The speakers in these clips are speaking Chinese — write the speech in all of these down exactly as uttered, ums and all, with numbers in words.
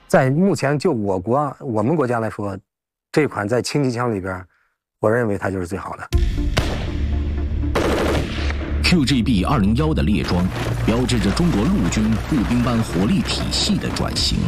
在目前就我国我们国家来说，这款在轻机枪里边，我认为它就是最好的。 Q G B 二零一的列装，标志着中国陆军步兵班火力体系的转型。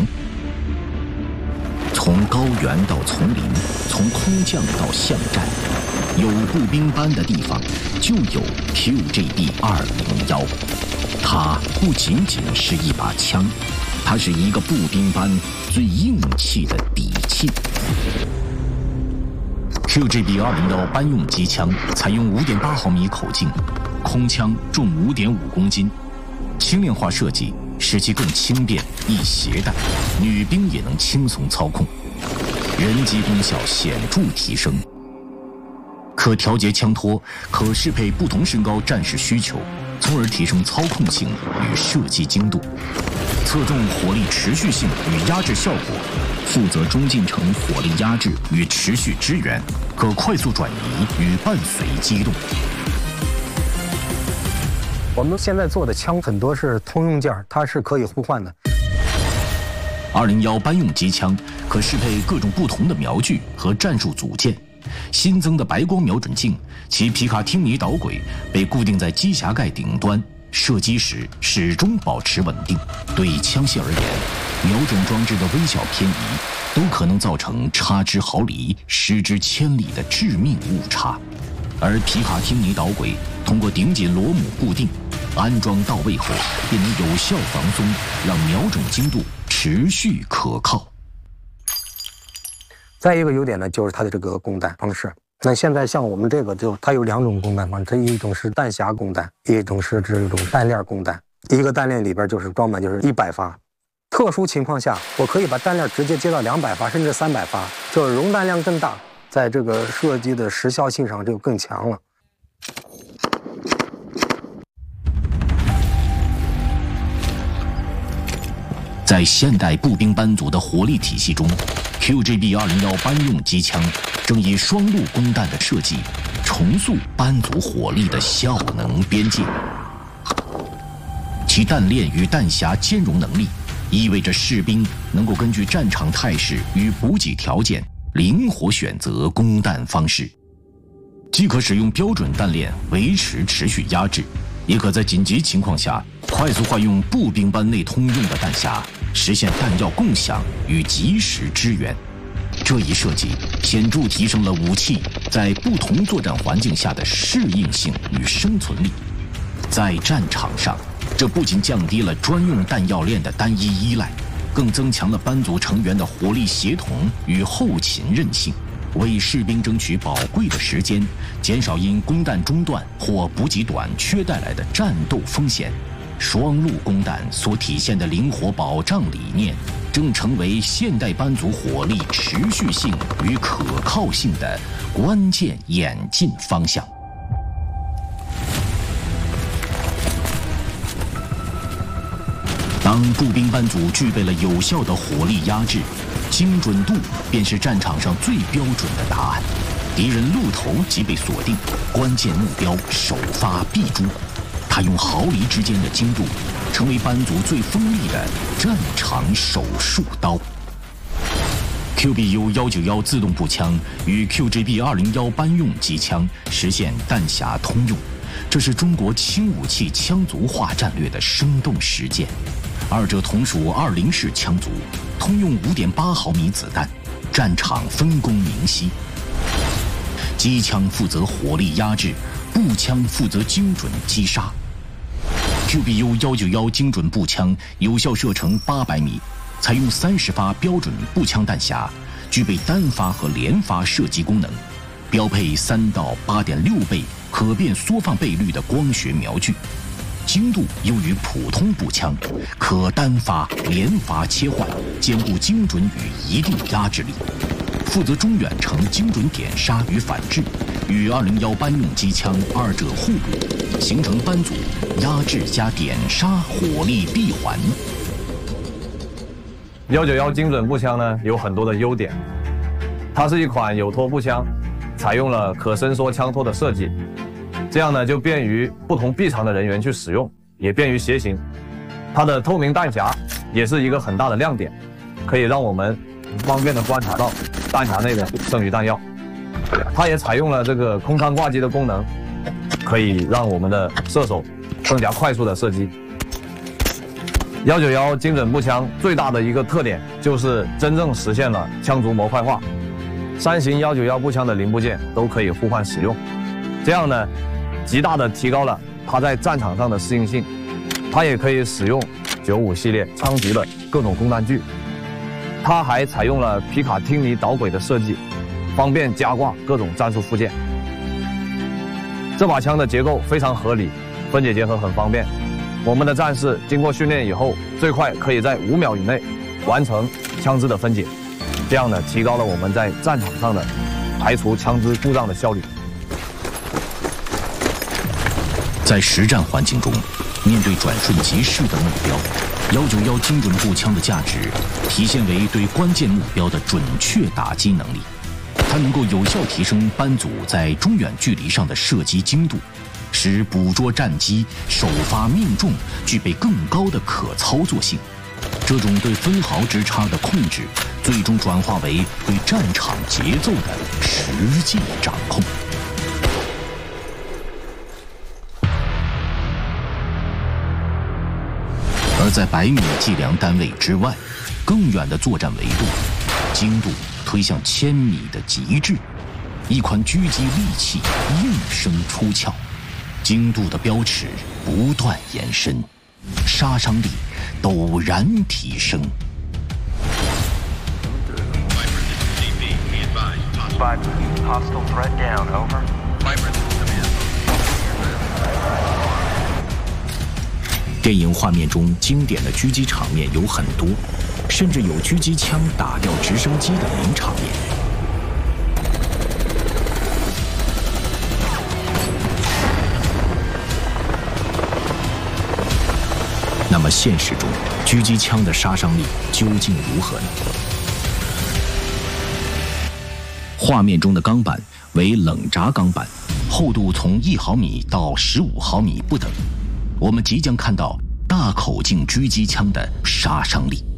从高原到丛林，从空降到巷战，有步兵班的地方就有 Q G B 二零一。它不仅仅是一把枪，它是一个步兵班最硬气的底气。Q G B 二零一班用机枪采用 五点八毫米口径，空枪重 五点五公斤，轻量化设计使其更轻便易携带，女兵也能轻松操控，人机功效显著提升。可调节枪托，可适配不同身高战士需求，从而提升操控性与射击精度。侧重火力持续性与压制效果，负责中近程火力压制与持续支援，可快速转移与伴随机动。 我们现在做的枪很多是通用件，它是可以互换的。 二零一班用机枪可适配各种不同的瞄具和战术组件。新增的白光瞄准镜，其皮卡汀尼导轨被固定在机匣盖顶端，射击时始终保持稳定。对枪械而言，瞄准装置的微小偏移都可能造成差之毫厘、失之千里的致命误差。而皮卡汀尼导轨通过顶紧螺母固定，安装到位后便能有效防松，让瞄准精度持续可靠。 再一个优点呢，就是它的这个供弹方式。那现在像我们这个就它有两种供弹方式，它一种是弹匣供弹，一种是这种弹链供弹。一个弹链里边就是装满就是一百发，特殊情况下我可以把弹链直接接到两百发甚至三百发，就是容弹量更大，在这个射击的时效性上就更强了。 在现代步兵班组的火力体系中，Q G B 二零一班用机枪正以双路供弹的设计，重塑班组火力的效能边界。其弹链与弹匣兼容能力，意味着士兵能够根据战场态势与补给条件，灵活选择供弹方式，既可使用标准弹链维持持续压制，也可在紧急情况下快速化用步兵班内通用的弹匣，实现弹药共享与及时支援。这一设计显著提升了武器在不同作战环境下的适应性与生存力。在战场上，这不仅降低了专用弹药链的单一依赖，更增强了班组成员的火力协同与后勤韧性，为士兵争取宝贵的时间，减少因供弹中断或补给短缺带来的战斗风险。双路供弹所体现的灵活保障理念，正成为现代班组火力持续性与可靠性的关键演进方向。当步兵班组具备了有效的火力压制，精准度便是战场上最标准的答案。敌人路头即被锁定，关键目标首发必诛。他用毫厘之间的精度，成为班组最锋利的战场手术刀。Q B U 一九一自动步枪与 Q G B 二零一班用机枪实现弹匣通用，这是中国轻武器枪族化战略的生动实践。二者同属二零式枪族，通用 五点八毫米子弹，战场分工明晰。机枪负责火力压制，步枪负责精准击杀。Q B U 一九一精准步枪有效射程八百米，采用三十发标准步枪弹匣，具备单发和连发射击功能，标配三到八点六倍可变缩放倍率的光学瞄具，精度优于普通步枪，可单发、连发切换，兼顾精准与一定压制力，负责中远程精准点杀与反制，与二零一班用机枪二者互补，形成班组压制加点杀火力闭环。 一九一精准步枪呢有很多的优点，它是一款有托步枪，采用了可伸缩枪托的设计，这样呢就便于不同臂长的人员去使用，也便于携行。它的透明弹匣也是一个很大的亮点， 可以让我们方便的观察到弹匣内的剩余弹药。它也采用了这个空舱挂机的功能，可以让我们的射手更加快速的射击。一九一精准步枪最大的一个特点就是真正实现了枪族模块化，三型一九一步枪的零部件都可以互换使用，这样呢，极大的提高了它在战场上的适应性。它也可以使用九五系列枪级的各种供弹具，它还采用了皮卡汀尼导轨的设计，方便加挂各种战术附件。这把枪的结构非常合理，分解结合很方便。我们的战士经过训练以后，最快可以在五秒以内完成枪支的分解，这样呢，提高了我们在战场上的排除枪支故障的效率。 在实战环境中，面对转瞬即逝的目标，一九一精准步枪的价值体现为对关键目标的准确打击能力。它能够有效提升班组在中远距离上的射击精度，使捕捉战机、首发命中具备更高的可操作性。这种对分毫之差的控制，最终转化为对战场节奏的实际掌控。而在百米计量单位之外，更远的作战维度，精度推向千米的极致。一款狙击利器应声出鞘，精度的标尺不断延伸，杀伤力陡然提升。电影画面中经典的狙击场面有很多，甚至有狙击枪打掉直升机的名场面。那么现实中，狙击枪的杀伤力究竟如何呢？画面中的钢板为冷轧钢板，厚度从一毫米到十五毫米不等。我们即将看到大口径狙击枪的杀伤力。